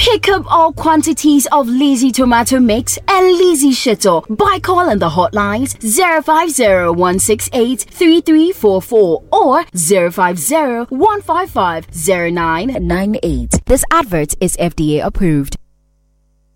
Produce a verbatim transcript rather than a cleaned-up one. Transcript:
Pick up all quantities of Lazy Tomato Mix and Lazy Shito by calling the hotlines zero five zero one six eight three three four four or zero five zero one five five zero nine nine eight. This advert is F D A approved.